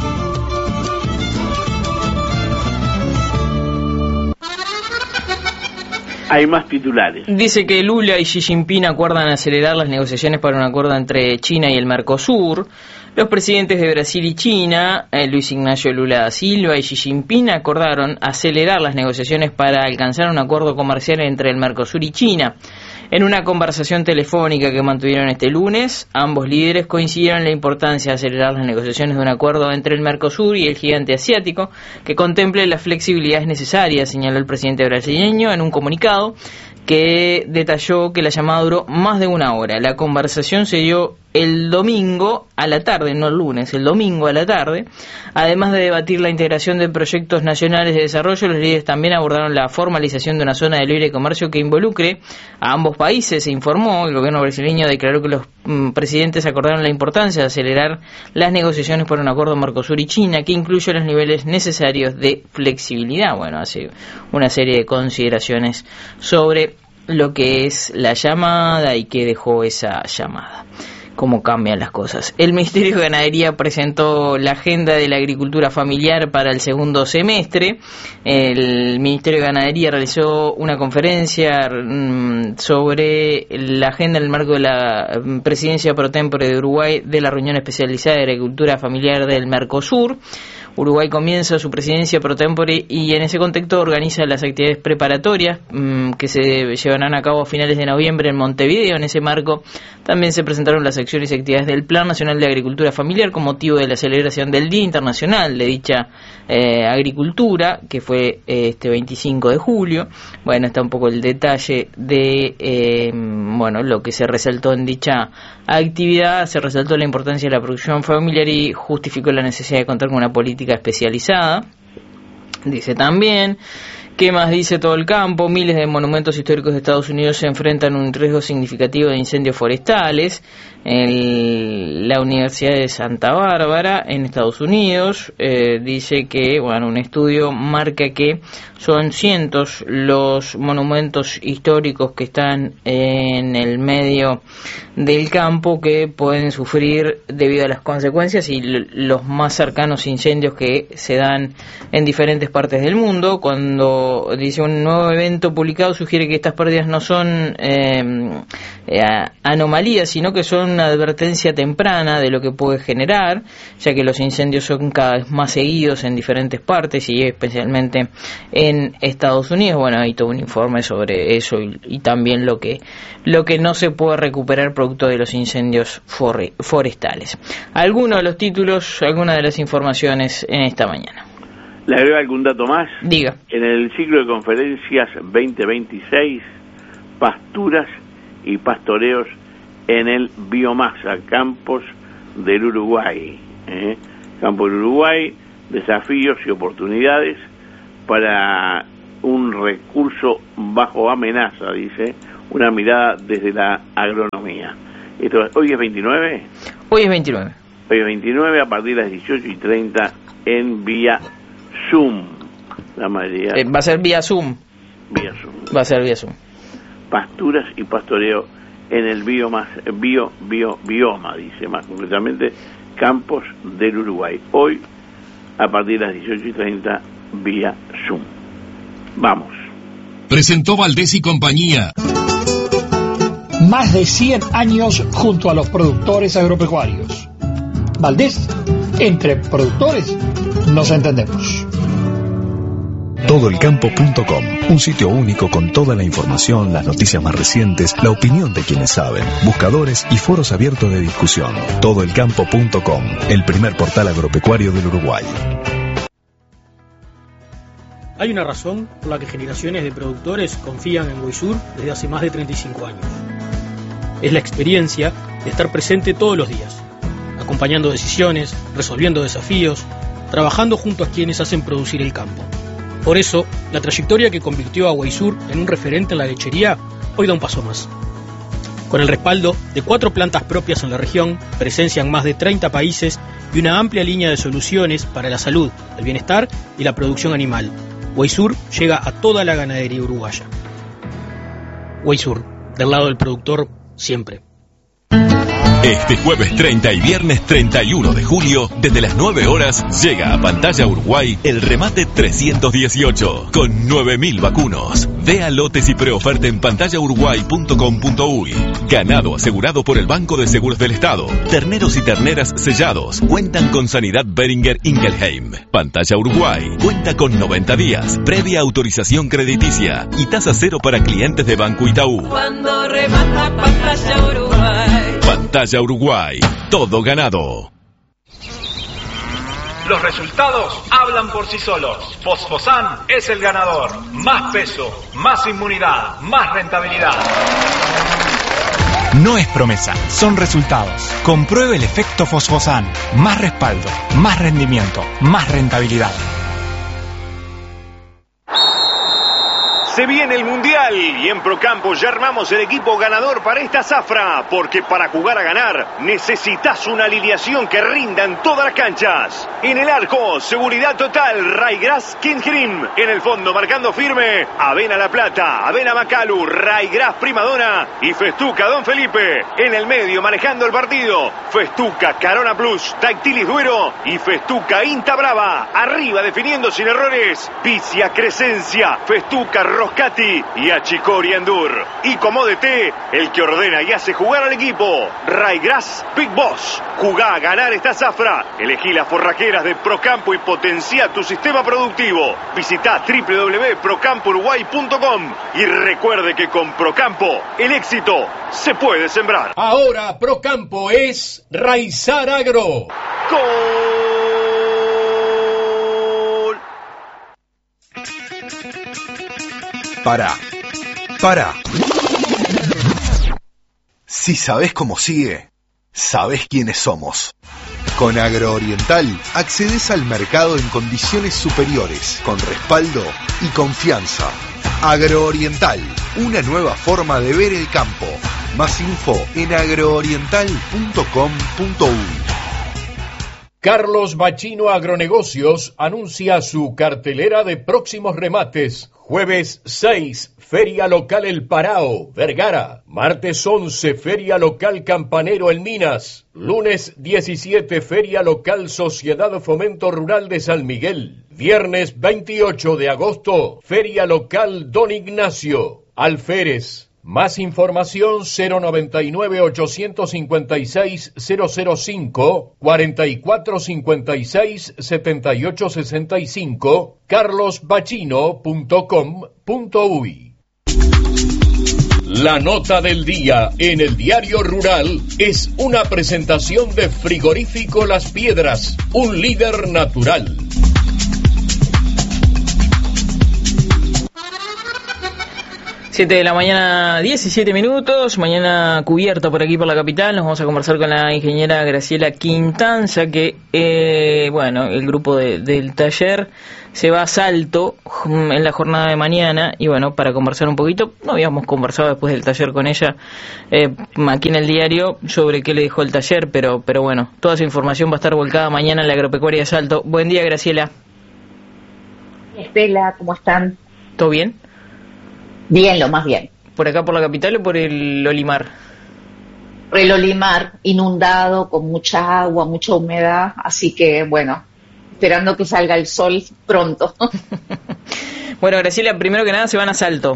[SPEAKER 3] Hay más titulares.
[SPEAKER 9] Dice que Lula y Xi Jinping acuerdan acelerar las negociaciones para un acuerdo entre China y el Mercosur. Los presidentes de Brasil y China, Luis Ignacio Lula da Silva y Xi Jinping, acordaron acelerar las negociaciones para alcanzar un acuerdo comercial entre el Mercosur y China. En una conversación telefónica que mantuvieron este lunes, ambos líderes coincidieron en la importancia de acelerar las negociaciones de un acuerdo entre el Mercosur y el gigante asiático que contemple las flexibilidades necesarias, señaló el presidente brasileño en un comunicado que detalló que la llamada duró más de 1 hora. La conversación se dio el domingo a la tarde, no el lunes, el domingo a la tarde. Además de debatir la integración de proyectos nacionales de desarrollo, los líderes también abordaron la formalización de una zona de libre comercio que involucre a ambos países. Se informó, el gobierno brasileño declaró que los presidentes acordaron la importancia de acelerar las negociaciones por un acuerdo Mercosur y China que incluye los niveles necesarios de flexibilidad. Bueno, hace una serie de consideraciones sobre lo que es la llamada y qué dejó esa llamada. Cómo cambian las cosas. El Ministerio de Ganadería presentó la agenda de la agricultura familiar para el segundo semestre. El Ministerio de Ganadería realizó una conferencia sobre la agenda en el marco de la presidencia pro tempore de Uruguay de la reunión especializada de agricultura familiar del Mercosur. Uruguay comienza su presidencia pro tempore y en ese contexto organiza las actividades preparatorias que se llevarán a cabo a finales de noviembre en Montevideo. En ese marco también se presentaron las acciones y actividades del Plan Nacional de Agricultura Familiar con motivo de la celebración del Día Internacional de dicha agricultura, que fue este 25 de julio. Bueno, está un poco el detalle de lo que se resaltó en dicha actividad. Se resaltó la importancia de la producción familiar y justificó la necesidad de contar con una política especializada. Dice también, ¿qué más dice todo el campo? Miles de monumentos históricos de Estados Unidos se enfrentan a un riesgo significativo de incendios forestales. La Universidad de Santa Bárbara en Estados Unidos dice que un estudio marca que son cientos los monumentos históricos que están en el medio del campo que pueden sufrir debido a las consecuencias y los más cercanos incendios que se dan en diferentes partes del mundo. Cuando nuevo evento publicado sugiere que estas pérdidas no son anomalías, sino que son una advertencia temprana de lo que puede generar, ya que los incendios son cada vez más seguidos en diferentes partes y especialmente en Estados Unidos. Bueno, hay todo un informe sobre eso y también lo que no se puede recuperar producto de los incendios forestales. Algunos de los títulos, algunas de las informaciones en esta mañana.
[SPEAKER 3] ¿Le agrego algún dato más?
[SPEAKER 9] Diga.
[SPEAKER 3] En el ciclo de conferencias 2026, pasturas y pastoreos en el Biomasa, Campos del Uruguay. Campo del Uruguay, desafíos y oportunidades para un recurso bajo amenaza, dice, una mirada desde la agronomía. ¿Hoy es 29?
[SPEAKER 9] Hoy es 29.
[SPEAKER 3] Hoy es 29, a partir de las 18:30 en vía Zoom. La mayoría.
[SPEAKER 9] Va a ser vía Zoom.
[SPEAKER 3] Vía Zoom.
[SPEAKER 9] Va a ser vía Zoom.
[SPEAKER 3] Pasturas y pastoreo en el bioma, dice más concretamente, Campos del Uruguay. Hoy, a partir de las 18:30, vía Zoom. Vamos.
[SPEAKER 6] Presentó Valdés y compañía.
[SPEAKER 5] Más de 100 años junto a los productores agropecuarios. Valdés, entre productores nos entendemos.
[SPEAKER 15] Todoelcampo.com, un sitio único con toda la información, las noticias más recientes, la opinión de quienes saben, buscadores y foros abiertos de discusión. Todoelcampo.com, el primer portal agropecuario del Uruguay.
[SPEAKER 16] Hay una razón por la que generaciones de productores confían en Weisur desde hace más de 35 años. Es la experiencia de estar presente todos los días, acompañando decisiones, resolviendo desafíos, trabajando junto a quienes hacen producir el campo. Por eso, la trayectoria que convirtió a Weisur en un referente en la lechería hoy da un paso más. Con el respaldo de 4 plantas propias en la región, presencia en más de 30 países y una amplia línea de soluciones para la salud, el bienestar y la producción animal, Weisur llega a toda la ganadería uruguaya. Weisur, del lado del productor, siempre.
[SPEAKER 11] Este jueves 30 y viernes 31 de julio, desde las 9 horas, llega a Pantalla Uruguay el remate 318, con 9.000 vacunos. Vea lotes y preoferta en pantallauruguay.com.uy. Ganado asegurado por el Banco de Seguros del Estado. Terneros y terneras sellados cuentan con Sanidad Beringer Ingelheim. Pantalla Uruguay cuenta con 90 días, previa autorización crediticia y tasa cero para clientes de Banco Itaú.
[SPEAKER 17] Cuando remata Pantalla Uruguay.
[SPEAKER 11] Pantalla Uruguay, todo ganado.
[SPEAKER 18] Los resultados hablan por sí solos. Fosfosan es el ganador. Más peso, más inmunidad, más rentabilidad.
[SPEAKER 19] No es promesa, son resultados. Compruebe el efecto Fosfosan. Más respaldo, más rendimiento, más rentabilidad.
[SPEAKER 18] Se viene el Mundial y en Procampo ya armamos el equipo ganador para esta zafra, porque para jugar a ganar necesitas una alineación que rinda en todas las canchas. En el arco, seguridad total, Raigras Kingrim. En el fondo, marcando firme, Avena La Plata, Avena Macalu, Raigras Primadona y Festuca Don Felipe. En el medio, manejando el partido, Festuca Carona Plus, Dactilis Duero y Festuca Inta Brava. Arriba, definiendo sin errores, Vicia Crescencia, Festuca Roscati y Achicori Endur. Y como DT, el que ordena y hace jugar al equipo, Raigras Big Boss. Jugá a ganar esta zafra. Elegí las forrajeras de Procampo y potencia tu sistema productivo. Visita www.procampouruguay.com y recuerde que con Procampo el éxito se puede sembrar.
[SPEAKER 6] Ahora Procampo es Raizar Agro.
[SPEAKER 20] Pará. Si sabés cómo sigue, sabés quiénes somos. Con Agrooriental accedes al mercado en condiciones superiores, con respaldo y confianza. Agrooriental, una nueva forma de ver el campo. Más info en agrooriental.com.uy.
[SPEAKER 6] Carlos Bachino Agronegocios anuncia su cartelera de próximos remates. Jueves 6, Feria Local El Parao, Vergara. Martes 11, Feria Local Campanero El Minas. Lunes 17, Feria Local Sociedad Fomento Rural de San Miguel. Viernes 28 de agosto, Feria Local Don Ignacio, Alférez. Más información 099-856-005, 4456-7865, carlosbachino.com.uy. La nota del día en el Diario Rural es una presentación de Frigorífico Las Piedras, un líder natural.
[SPEAKER 9] Siete de la mañana, 17 minutos, mañana cubierta por aquí por la capital. Nos vamos a conversar con la ingeniera Graciela Quintanza, que, el grupo del taller se va a Salto en la jornada de mañana, y bueno, para conversar un poquito, no habíamos conversado después del taller con ella, aquí en el diario, sobre qué le dejó el taller, pero bueno, toda esa información va a estar volcada mañana en la agropecuaria de Salto. Buen día, Graciela.
[SPEAKER 21] Estela, ¿cómo están?
[SPEAKER 9] ¿Todo bien?
[SPEAKER 21] Bien, lo más bien.
[SPEAKER 9] ¿Por acá por la capital o por el Olimar?
[SPEAKER 21] Por el Olimar, inundado, con mucha agua, mucha humedad, así que bueno, esperando que salga el sol pronto.
[SPEAKER 9] Bueno, Graciela, primero que nada se van a Salto.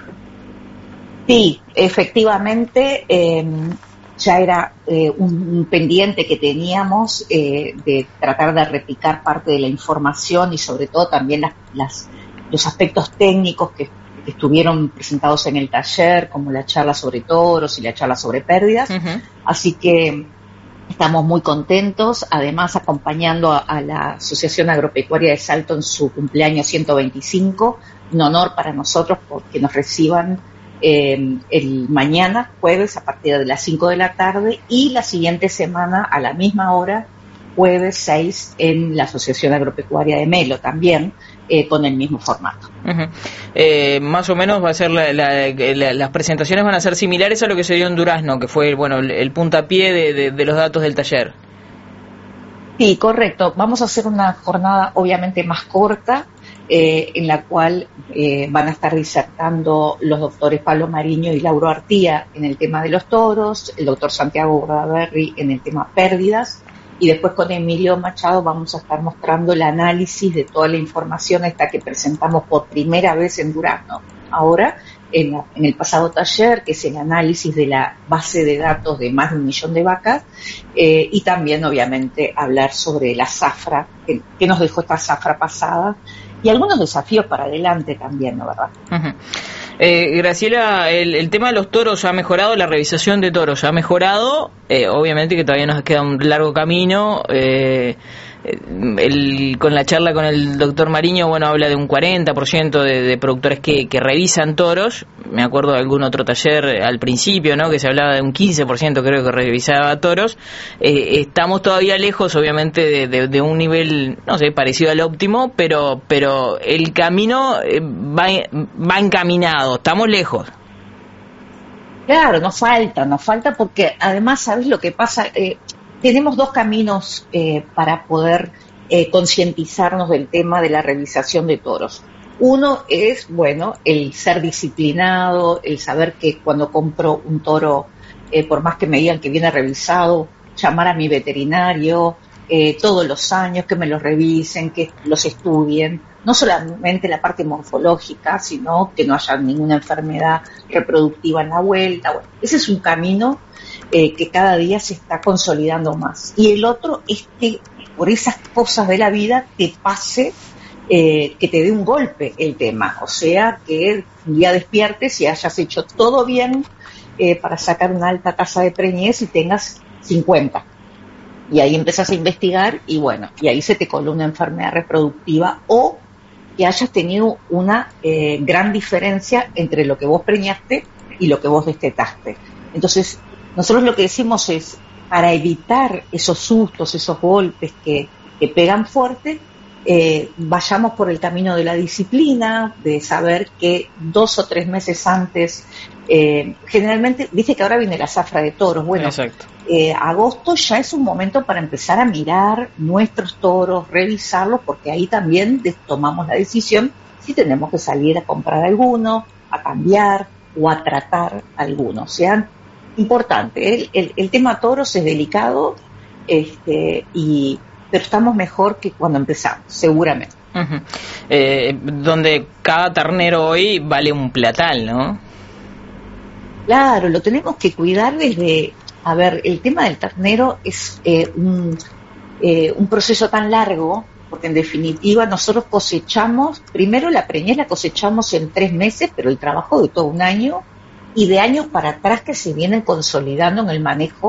[SPEAKER 21] Sí, efectivamente, ya era un pendiente que teníamos de tratar de replicar parte de la información y sobre todo también los aspectos técnicos que estuvieron presentados en el taller, como la charla sobre toros y la charla sobre pérdidas. Uh-huh. Así que estamos muy contentos, además acompañando a la Asociación Agropecuaria de Salto en su cumpleaños 125, un honor para nosotros porque nos reciban el mañana, jueves, a partir de las 5 de la tarde, y la siguiente semana a la misma hora, jueves 6, en la Asociación Agropecuaria de Melo también, con el mismo formato.
[SPEAKER 9] Uh-huh. Más o menos va a ser las presentaciones van a ser similares a lo que se dio en Durazno, que fue el puntapié de los datos del taller.
[SPEAKER 21] Sí, correcto. Vamos a hacer una jornada obviamente más corta, en la cual van a estar disertando los doctores Pablo Mariño y Lauro Artía en el tema de los toros, el doctor Santiago Bordaberry en el tema pérdidas, y después con Emilio Machado vamos a estar mostrando el análisis de toda la información esta que presentamos por primera vez en Durazno. Ahora, en el pasado taller, que es el análisis de la base de datos de más de 1 millón de vacas, y también, obviamente, hablar sobre la zafra, que nos dejó esta zafra pasada, y algunos desafíos para adelante también, ¿no, verdad? Uh-huh.
[SPEAKER 9] Graciela, el tema de los toros ha mejorado, la revisación de toros ha mejorado, obviamente que todavía nos queda un largo camino. Con la charla con el doctor Mariño, bueno, habla de un 40% de productores que revisan toros. Me acuerdo de algún otro taller al principio, ¿no?, que se hablaba de un 15%, creo, que revisaba toros. Estamos todavía lejos, obviamente, de un nivel, no sé, parecido al óptimo, pero el camino va encaminado, estamos lejos.
[SPEAKER 21] Claro, nos falta porque además, ¿sabes lo que pasa? Tenemos dos caminos para poder concientizarnos del tema de la revisación de toros. Uno es, bueno, el ser disciplinado, el saber que cuando compro un toro, por más que me digan que viene revisado, llamar a mi veterinario todos los años, que me los revisen, que los estudien, no solamente la parte morfológica, sino que no haya ninguna enfermedad reproductiva en la vuelta. Bueno, ese es un camino que cada día se está consolidando más. Y el otro es que por esas cosas de la vida te pase, que te dé un golpe el tema. O sea, que un día despiertes y hayas hecho todo bien para sacar una alta tasa de preñez y tengas 50. Y ahí empezás a investigar y bueno, y ahí se te coló una enfermedad reproductiva, o que hayas tenido una gran diferencia entre lo que vos preñaste y lo que vos destetaste. Entonces, nosotros lo que decimos es, para evitar esos sustos, esos golpes que pegan fuerte, vayamos por el camino de la disciplina, de saber que 2 o 3 meses antes, generalmente, viste que ahora viene la zafra de toros, bueno, agosto ya es un momento para empezar a mirar nuestros toros, revisarlos, porque ahí también tomamos la decisión si tenemos que salir a comprar alguno, a cambiar o a tratar alguno. O sea, importante, el tema toros es delicado, pero estamos mejor que cuando empezamos, seguramente.
[SPEAKER 9] Donde cada ternero hoy vale un platal, ¿no?
[SPEAKER 21] Claro, lo tenemos que cuidar desde... A ver, el tema del ternero es un proceso tan largo, porque en definitiva nosotros cosechamos, primero la preñez la cosechamos en 3 meses, pero el trabajo de todo un año, y de años para atrás que se vienen consolidando en el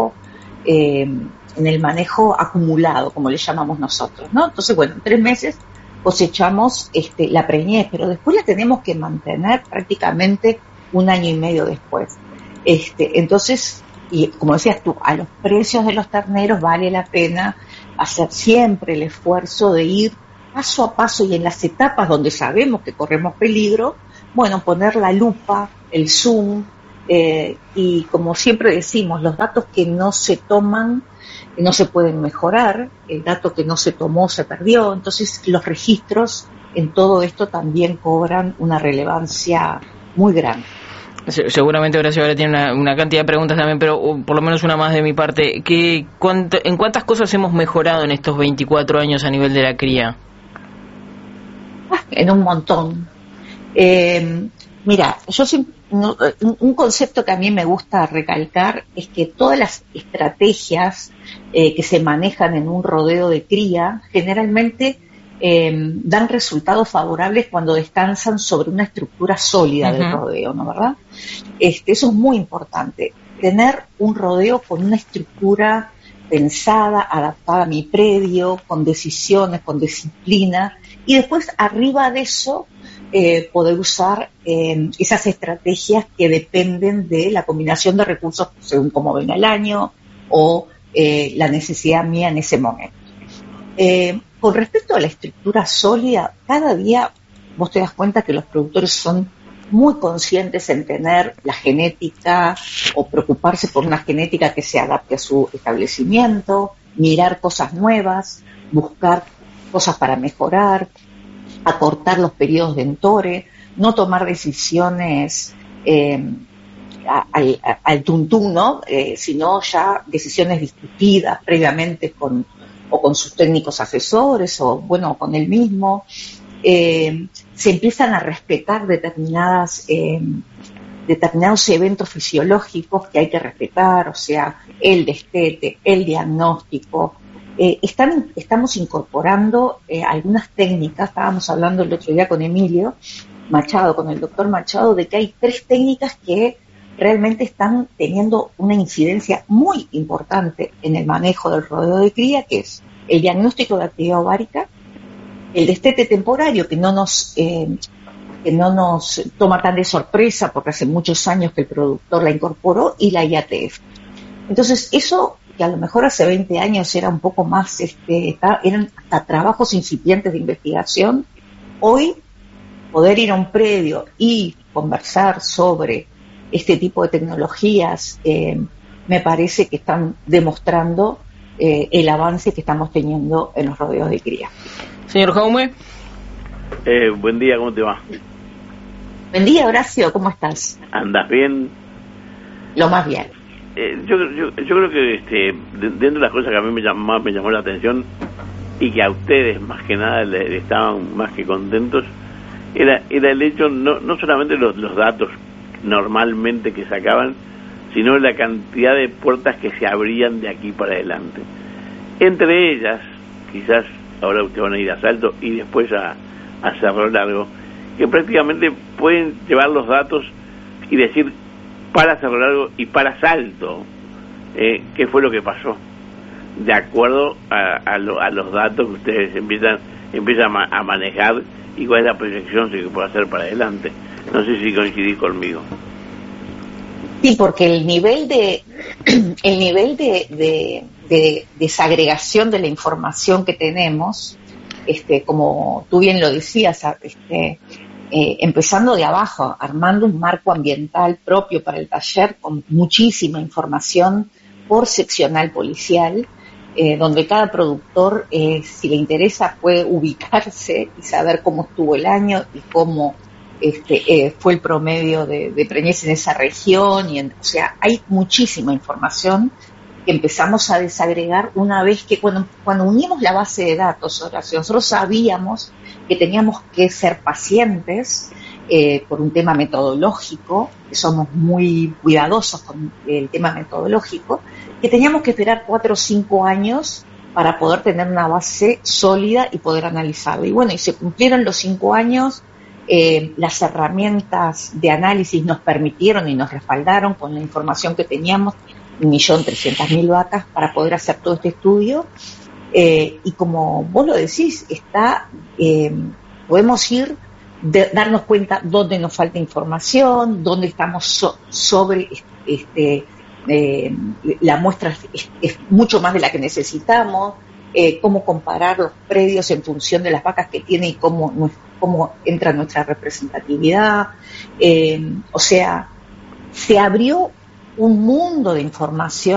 [SPEAKER 21] manejo acumulado, como le llamamos nosotros, ¿no? Entonces, bueno, en 3 meses cosechamos la preñez, pero después la tenemos que mantener prácticamente 1 año y medio después. Entonces, y como decías tú, a los precios de los terneros vale la pena hacer siempre el esfuerzo de ir paso a paso y en las etapas donde sabemos que corremos peligro, bueno, poner la lupa, el zoom, y como siempre decimos, los datos que no se toman no se pueden mejorar, el dato que no se tomó se perdió, entonces los registros en todo esto también cobran una relevancia muy grande.
[SPEAKER 9] Seguramente Horacio ahora tiene una cantidad de preguntas también, pero por lo menos una más de mi parte. ¿En cuántas cosas hemos mejorado en estos 24 años a nivel de la cría?
[SPEAKER 21] En un montón. Mira, un concepto que a mí me gusta recalcar es que todas las estrategias que se manejan en un rodeo de cría generalmente dan resultados favorables cuando descansan sobre una estructura sólida del rodeo, ¿no, verdad? Eso es muy importante, tener un rodeo con una estructura pensada, adaptada a mi predio, con decisiones, con disciplina, y después arriba de eso poder usar esas estrategias que dependen de la combinación de recursos según cómo venga el año o la necesidad mía en ese momento. Con respecto a la estructura sólida, cada día vos te das cuenta que los productores son muy conscientes en tener la genética o preocuparse por una genética que se adapte a su establecimiento, mirar cosas nuevas, buscar cosas para mejorar, acortar los periodos de entore, no tomar decisiones al tuntún, ¿no? Sino ya decisiones discutidas previamente con sus técnicos asesores o, bueno, con él mismo. Se empiezan a respetar determinados eventos fisiológicos que hay que respetar, o sea, el destete, el diagnóstico. Estamos incorporando algunas técnicas, estábamos hablando el otro día con Emilio Machado, con el doctor Machado, de que hay 3 técnicas que realmente están teniendo una incidencia muy importante en el manejo del rodeo de cría, que es el diagnóstico de actividad ovárica, el destete temporario, que no nos toma tan de sorpresa porque hace muchos años que el productor la incorporó, y la IATF. Entonces, eso que a lo mejor hace 20 años era un poco más, eran hasta trabajos incipientes de investigación, hoy poder ir a un predio y conversar sobre este tipo de tecnologías me parece que están demostrando el avance que estamos teniendo en los rodeos de cría.
[SPEAKER 9] Señor Jaume.
[SPEAKER 3] Buen día, ¿cómo te va?
[SPEAKER 21] Buen día, Horacio, ¿cómo estás?
[SPEAKER 3] ¿Andas bien?
[SPEAKER 21] Lo más bien.
[SPEAKER 3] Yo creo que dentro de las cosas que a mí me llamó la atención y que a ustedes más que nada le estaban más que contentos era el hecho, no solamente los datos normalmente que sacaban, sino la cantidad de puertas que se abrían de aquí para adelante. Entre ellas, quizás ahora ustedes van a ir a Salto y después a Cerro Largo, que prácticamente pueden llevar los datos y decir para Cerro Largo y para Salto qué fue lo que pasó, de acuerdo a los datos que ustedes empiezan a manejar y cuál es la proyección que puede hacer para adelante. No sé si coincidís conmigo.
[SPEAKER 21] Sí, porque el nivel de desagregación de la información que tenemos, como tú bien lo decías, empezando de abajo, armando un marco ambiental propio para el taller con muchísima información por seccional policial, donde cada productor, si le interesa, puede ubicarse y saber cómo estuvo el año y cómo fue el promedio de preñez en esa región, o sea, hay muchísima información que empezamos a desagregar una vez que cuando unimos la base de datos, Horacio, nosotros sabíamos que teníamos que ser pacientes por un tema metodológico, que somos muy cuidadosos con el tema metodológico, que teníamos que esperar 4 o 5 años para poder tener una base sólida y poder analizarlo. Y bueno, y se cumplieron los 5 años, las herramientas de análisis nos permitieron y nos respaldaron con la información que teníamos, 1.300.000 vacas para poder hacer todo este estudio, y como vos lo decís, podemos darnos cuenta dónde nos falta información, dónde estamos sobre la muestra es mucho más de la que necesitamos, cómo comparar los predios en función de las vacas que tiene y cómo entra nuestra representatividad. O sea, se abrió un mundo de información